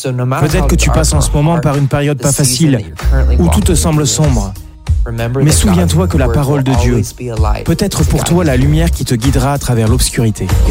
Peut-être que tu passes en ce moment par une période pas facile, où tout te semble sombre. Mais souviens-toi que la parole de Dieu peut être pour toi la lumière qui te guidera à travers l'obscurité.